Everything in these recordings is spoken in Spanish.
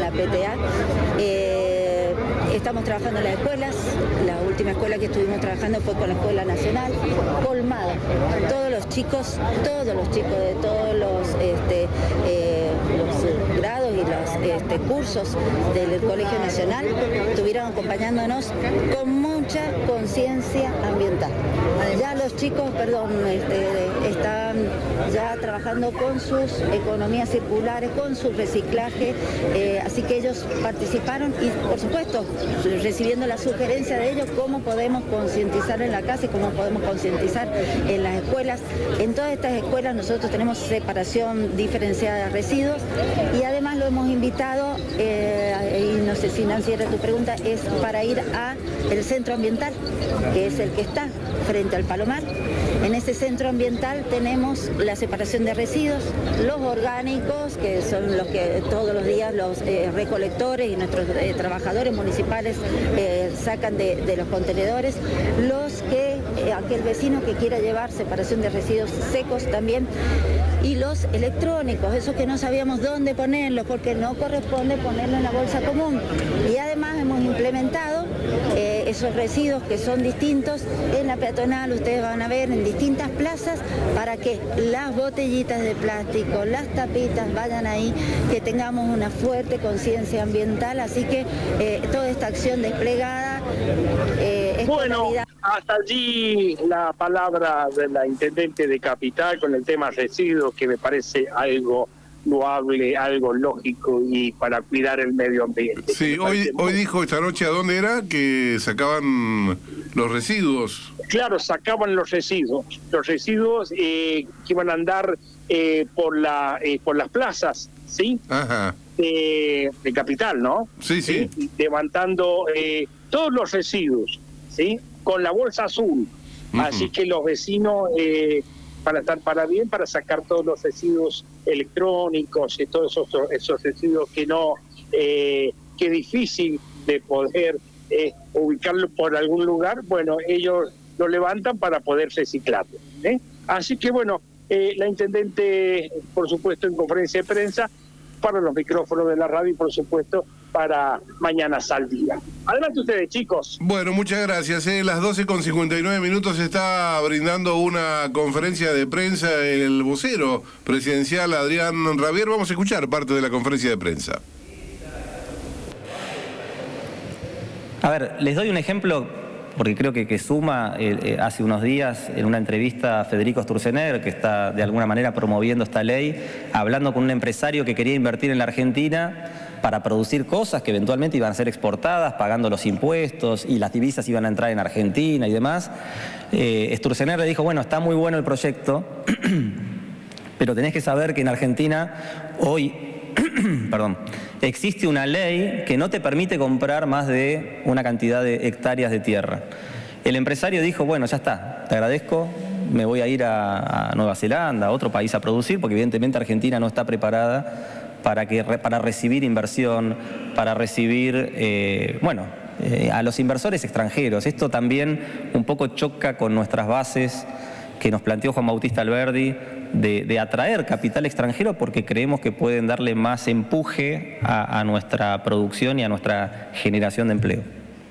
la PTA. Estamos trabajando en las escuelas. La última escuela que estuvimos trabajando fue con la Escuela Nacional, colmada. Todos los chicos de todos los grados y los cursos del Colegio Nacional estuvieron acompañándonos con mucha conciencia ambiental. Ya los chicos, están ya trabajando con sus economías circulares, con su reciclaje, así que ellos participaron y, por supuesto, recibiendo la sugerencia de ellos, cómo podemos concientizar en la casa y cómo podemos concientizar en las escuelas. En todas estas escuelas nosotros tenemos separación diferenciada de residuos y además lo hemos invitado, y no sé si Nancy era tu pregunta, es para ir a el centro ambiental, que es el que está frente al Palomar. En ese centro ambiental tenemos la separación de residuos, los orgánicos, que son los que todos los días los recolectores y nuestros trabajadores municipales sacan de los contenedores, los que aquel vecino que quiera llevar separación de residuos secos también, y los electrónicos, esos que no sabíamos dónde ponerlos porque no corresponde ponerlo en la bolsa común. Y además hemos implementado esos residuos que son distintos en la peatonal, ustedes van a ver en distintas plazas, para que las botellitas de plástico, las tapitas vayan ahí, que tengamos una fuerte conciencia ambiental, así que toda esta acción desplegada es bueno, con hasta allí la palabra de la intendente de Capital con el tema residuos, que me parece algo loable, algo lógico y para cuidar el medio ambiente. Sí, hoy dijo esta noche, ¿a dónde era? Que sacaban los residuos. Claro, sacaban los residuos que iban a andar por las plazas, ¿sí? Ajá. De Capital, ¿no? Sí, sí. Levantando todos los residuos, ¿sí? Con la bolsa azul. Así que los vecinos para estar para sacar todos los residuos electrónicos y todos esos residuos que es difícil de poder ubicarlo por algún lugar, bueno, ellos lo levantan para poder reciclarlo. Así que bueno, la intendente, por supuesto, en conferencia de prensa, para los micrófonos de la radio y por supuesto para Mañana Sal Día. Adelante ustedes, chicos. Bueno, muchas gracias. Las 12:59 se está brindando una conferencia de prensa el vocero presidencial Adrián Rabier. Vamos a escuchar parte de la conferencia de prensa. A ver, les doy un ejemplo porque creo que suma. Hace unos días, en una entrevista, Federico Sturzenegger, que está de alguna manera promoviendo esta ley, hablando con un empresario que quería invertir en la Argentina para producir cosas que eventualmente iban a ser exportadas, pagando los impuestos, y las divisas iban a entrar en Argentina y demás. Sturzenegger le dijo, bueno, está muy bueno el proyecto, pero tenés que saber que en Argentina hoy existe una ley que no te permite comprar más de una cantidad de hectáreas de tierra. El empresario dijo, bueno, ya está, te agradezco, me voy a ir a Nueva Zelanda, a otro país a producir, porque evidentemente Argentina no está preparada para recibir inversión, para recibir, a los inversores extranjeros. Esto también un poco choca con nuestras bases que nos planteó Juan Bautista Alberdi de atraer capital extranjero, porque creemos que pueden darle más empuje a nuestra producción y a nuestra generación de empleo.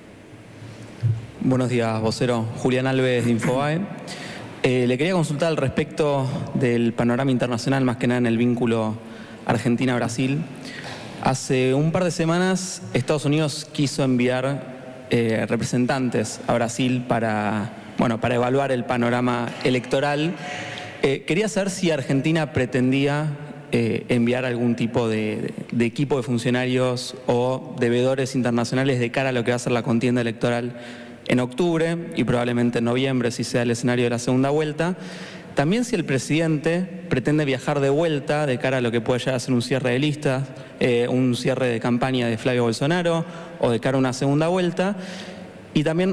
Buenos días, vocero. Julián Alves de Infobae. Le quería consultar al respecto del panorama internacional, más que nada en el vínculo Argentina-Brasil. Hace un par de semanas Estados Unidos quiso enviar representantes a Brasil para evaluar el panorama electoral. Quería saber si Argentina pretendía enviar algún tipo de equipo de funcionarios o de veedores internacionales de cara a lo que va a ser la contienda electoral en octubre y probablemente en noviembre, si sea el escenario de la segunda vuelta. También si el presidente pretende viajar de vuelta de cara a lo que puede llegar a ser un cierre de listas, un cierre de campaña de Flavio Bolsonaro o de cara a una segunda vuelta. Y también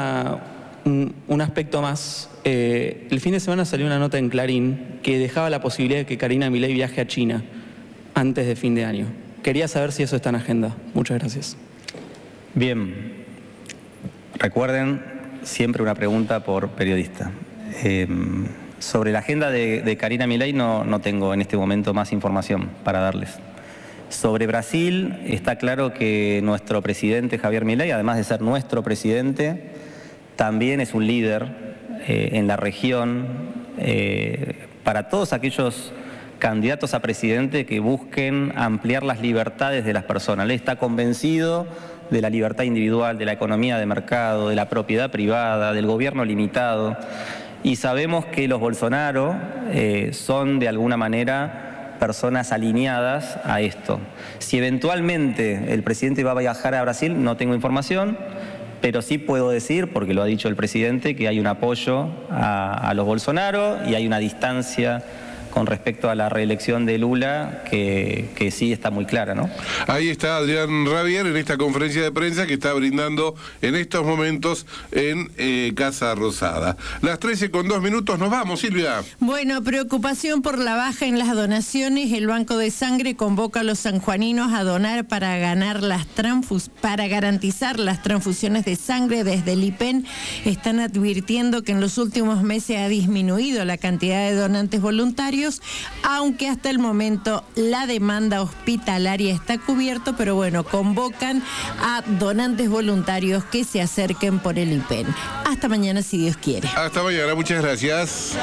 un aspecto más. El fin de semana salió una nota en Clarín que dejaba la posibilidad de que Karina Milei viaje a China antes de fin de año. Quería saber si eso está en agenda. Muchas gracias. Bien. Recuerden, siempre una pregunta por periodista. Sobre la agenda de Karina Milei no tengo en este momento más información para darles. Sobre Brasil, está claro que nuestro presidente Javier Milei, además de ser nuestro presidente, también es un líder en la región para todos aquellos candidatos a presidente que busquen ampliar las libertades de las personas. Él está convencido de la libertad individual, de la economía de mercado, de la propiedad privada, del gobierno limitado. Y sabemos que los Bolsonaro son de alguna manera personas alineadas a esto. Si eventualmente el presidente va a viajar a Brasil, no tengo información, pero sí puedo decir, porque lo ha dicho el presidente, que hay un apoyo a los Bolsonaro y hay una distancia con respecto a la reelección de Lula que sí está muy clara, ¿no? Ahí está Adrián Rabier en esta conferencia de prensa que está brindando en estos momentos en Casa Rosada. Las 13:02, nos vamos, Silvia. Bueno, preocupación por la baja en las donaciones. El Banco de Sangre convoca a los sanjuaninos a donar para garantizar las transfusiones de sangre. Desde el IPEN están advirtiendo que en los últimos meses ha disminuido la cantidad de donantes voluntarios, aunque hasta el momento la demanda hospitalaria está cubierta, pero bueno, convocan a donantes voluntarios que se acerquen por el IPEN. Hasta mañana, si Dios quiere. Hasta mañana, muchas gracias.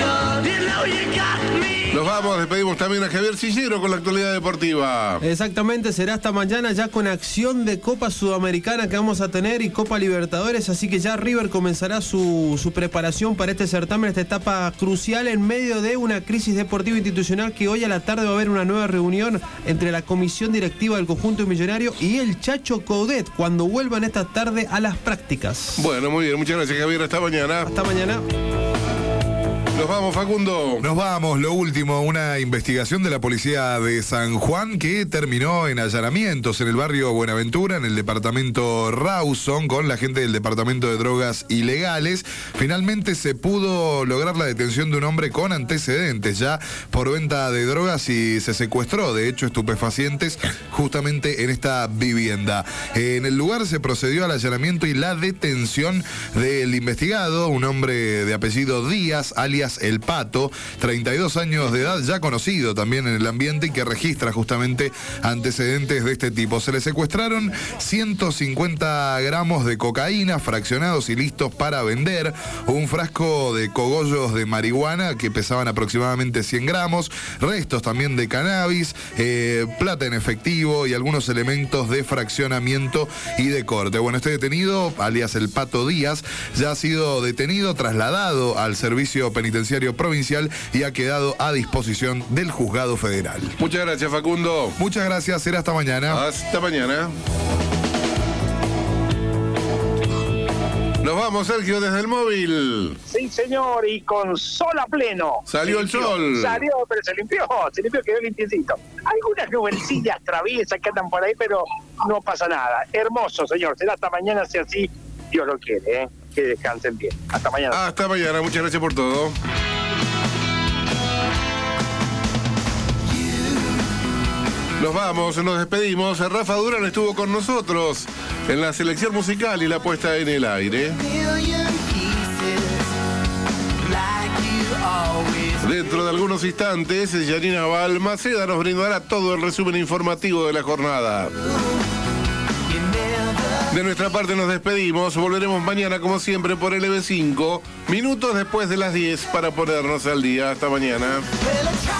Nos vamos, despedimos también a Javier Sillero con la actualidad deportiva. Exactamente, será hasta mañana ya con acción de Copa Sudamericana que vamos a tener y Copa Libertadores, así que ya River comenzará su preparación para este certamen, esta etapa crucial en medio de una crisis deportiva institucional que hoy a la tarde va a haber una nueva reunión entre la comisión directiva del conjunto millonario y el Chacho Coudet cuando vuelvan esta tarde a las prácticas. Bueno, muy bien, muchas gracias, Javier, hasta mañana. Hasta mañana. Nos vamos, Facundo. Nos vamos, lo último, una investigación de la policía de San Juan que terminó en allanamientos en el barrio Buenaventura, en el departamento Rawson, con la gente del departamento de drogas ilegales. Finalmente se pudo lograr la detención de un hombre con antecedentes ya por venta de drogas y se secuestró, de hecho, estupefacientes justamente en esta vivienda. En el lugar se procedió al allanamiento y la detención del investigado, un hombre de apellido Díaz, alias El Pato, 32 años de edad, ya conocido también en el ambiente y que registra justamente antecedentes de este tipo. Se le secuestraron 150 gramos de cocaína fraccionados y listos para vender, un frasco de cogollos de marihuana que pesaban aproximadamente 100 gramos, restos también de cannabis, plata en efectivo y algunos elementos de fraccionamiento y de corte. Bueno, este detenido, alias El Pato Díaz, ya ha sido detenido, trasladado al servicio penitenciario provincial y ha quedado a disposición del juzgado federal. Muchas gracias, Facundo. Muchas gracias, será hasta mañana. Hasta mañana. Nos vamos, Sergio, desde el móvil. Sí, señor, y con sol a pleno. Salió el sol. Salió, pero se limpió, quedó limpiecito. Algunas nubecillas traviesas que andan por ahí, pero no pasa nada. Hermoso, señor. Será hasta mañana, si así Dios lo quiere, ¿eh? Que descansen bien. Hasta mañana. Hasta mañana, muchas gracias por todo. Nos vamos, nos despedimos. Rafa Durán estuvo con nosotros en la selección musical y la puesta en el aire. Dentro de algunos instantes, Yanina Balmaceda nos brindará todo el resumen informativo de la jornada. De nuestra parte nos despedimos, volveremos mañana como siempre por LB5, minutos después de las 10 para ponernos al día. Hasta mañana.